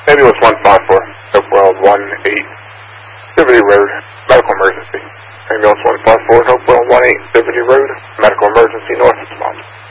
Ambulance 154, Hopewell 18, Liberty Road, medical emergency. Ambulance 154, Hopewell 18, Liberty Road, medical emergency, north respond.